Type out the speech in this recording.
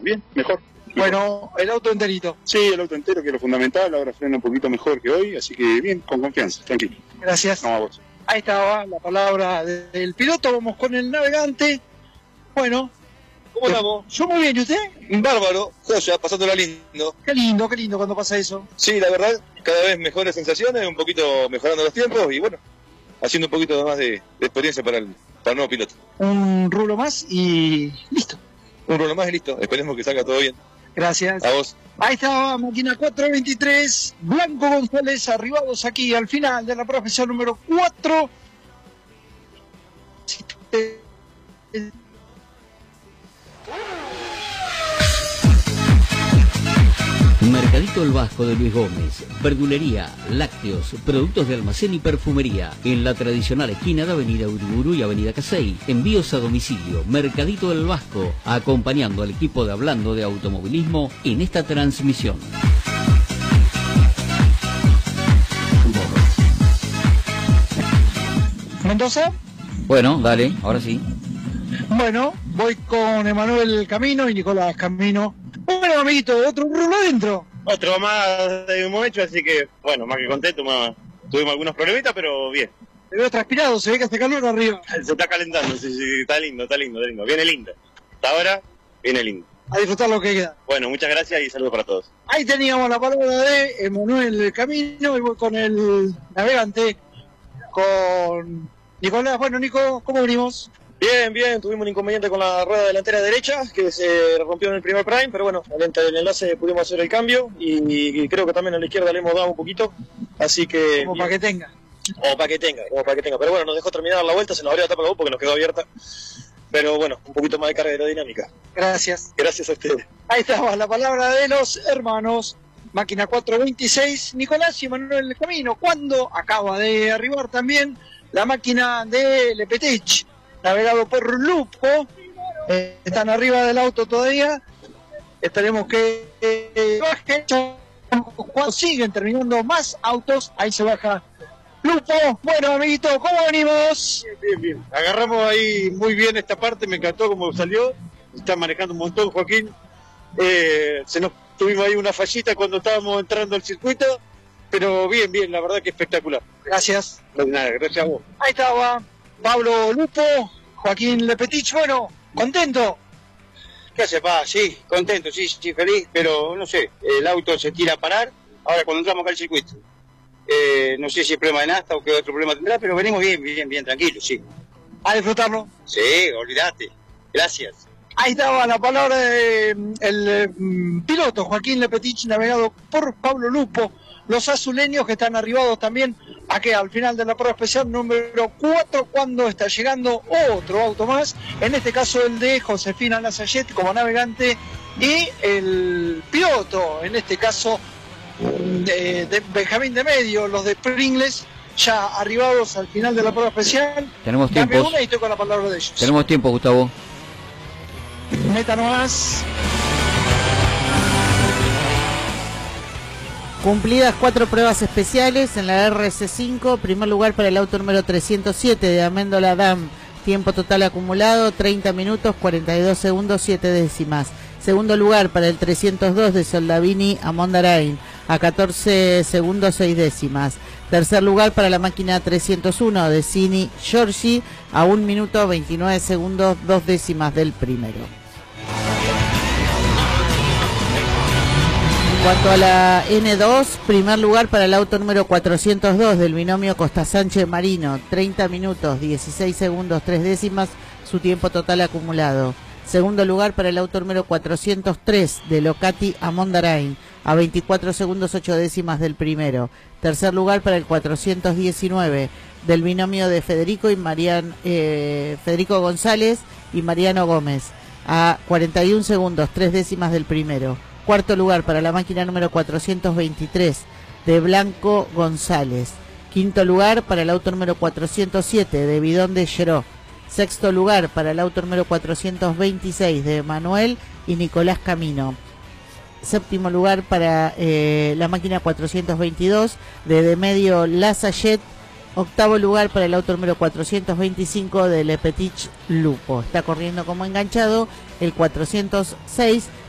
bien, mejor. Bueno, el auto enterito. Sí, el auto entero, que es lo fundamental, ahora frena un poquito mejor que hoy, así que bien, con confianza, tranquilo. Gracias. No, a vos. Ahí estaba la palabra del piloto, vamos con el navegante. Bueno. ¿Cómo estamos? Yo muy bien, ¿y usted? Bárbaro, joya, pasándola lindo. Qué lindo cuando pasa eso. Sí, la verdad, cada vez mejores sensaciones, un poquito mejorando los tiempos y bueno, haciendo un poquito más de experiencia para el nuevo piloto. Un rulo más y listo. Un rulo más y listo, esperemos que salga todo bien. Gracias. A vos. Ahí estaba máquina 423, Blanco González, arribados aquí al final de la profesión número 4. Mercadito El Vasco de Luis Gómez, verdulería, lácteos, productos de almacén y perfumería, en la tradicional esquina de Avenida Uriburu y Avenida Casey, envíos a domicilio, Mercadito El Vasco, acompañando al equipo de Hablando de Automovilismo en esta transmisión. Mendoza. Bueno, dale, ahora sí. Bueno, voy con Emanuel Camino y Nicolás Camino. Bueno, amiguito, otro rulo adentro. Otro más hemos hecho, así que, bueno, más que contento, tuvimos algunos problemitas, pero bien. Te veo transpirado, se ve que hace calor arriba. Se está calentando, sí, está lindo. Viene lindo. Hasta ahora, viene lindo. A disfrutar lo que queda. Bueno, muchas gracias y saludos para todos. Ahí teníamos la palabra de Emanuel Camino y voy con el navegante, con Nicolás. Bueno, Nico, ¿cómo venimos? Bien, tuvimos un inconveniente con la rueda delantera derecha que se rompió en el primer prime, pero bueno, al el enlace pudimos hacer el cambio y creo que también a la izquierda le hemos dado un poquito, así que... Como para que tenga. Como para que tenga, pero bueno, nos dejó terminar la vuelta, se nos abrió la tapa la U porque nos quedó abierta, pero bueno, un poquito más de carga aerodinámica. Gracias. Gracias a ustedes. Ahí estaba la palabra de los hermanos. Máquina 426, Nicolás y Emanuel Camino. Cuando acaba de arribar también la máquina de Lepetich, navegado por Lupo. Están arriba del auto todavía. Esperemos que bajen. Cuando siguen terminando más autos, ahí se baja Lupo. Bueno, amiguito, ¿cómo venimos? Bien. Agarramos ahí muy bien esta parte, me encantó cómo salió. Está manejando un montón, Joaquín. Tuvimos ahí una fallita cuando estábamos entrando al circuito, pero bien, la verdad que espectacular. Gracias. Nada, gracias a vos. Ahí estaba Pablo Lupo, Joaquín Lepetich. Bueno, ¿contento? ¿Qué hace, pa? Sí, contento, sí, feliz, pero no sé, el auto se tira a parar ahora cuando entramos acá al circuito. No sé si es problema de nafta o qué otro problema tendrá, pero venimos bien, tranquilos, sí. A disfrutarlo. Sí, olvídate. Gracias. Ahí estaba la palabra del piloto Joaquín Lepetich, navegado por Pablo Lupo. Los azuleños que están arribados también aquí al final de la prueba especial número 4, cuando está llegando otro auto más, en este caso el de Josefina Lasayet como navegante y el piloto, en este caso de Benjamín de Medio, los de Pringles, ya arribados al final de la prueba especial. Tenemos tiempo. Y estoy con la palabra de ellos. Tenemos tiempo, Gustavo. Meta nomás. Cumplidas 4 pruebas especiales en la RC5, primer lugar para el auto número 307 de Amendola Dam, tiempo total acumulado 30 minutos 42 segundos 7 décimas. Segundo lugar para el 302 de Soldavini a Mondarain a 14 segundos 6 décimas. Tercer lugar para la máquina 301 de Cini Giorgi a 1 minuto 29 segundos 2 décimas del primero. En cuanto a la N2, primer lugar para el auto número 402 del binomio Costa Sánchez Marino, 30 minutos 16 segundos 3 décimas, su tiempo total acumulado. Segundo lugar para el auto número 403 de Locati a Mondarain, a 24 segundos 8 décimas del primero. Tercer lugar para el 419 del binomio de Federico González y Mariano Gómez, a 41 segundos 3 décimas del primero. Cuarto lugar para la máquina número 423 de Blanco González. Quinto lugar para el auto número 407 de Bidón de Geró. Sexto lugar para el auto número 426 de Manuel y Nicolás Camino. Séptimo lugar para la máquina 422 de Medio Lasayet. Octavo lugar para el auto número 425 de Lepetich Lupo. Está corriendo como enganchado el 406